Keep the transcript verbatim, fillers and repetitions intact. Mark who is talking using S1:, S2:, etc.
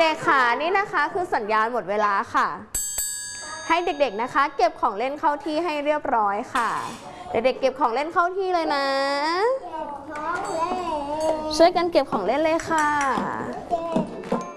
S1: ด็กๆค่ะนี่นะคะคือสัญญาณหมดเวลาค่ะให้เด็กๆนะคะเก็บของเล่นเข้าที่ให้เรียบร้อยค่ะเด็กๆเก็บของเล่นเข้าที่เลยนะช่วยกันเก็บของเล่นเลยค่ะ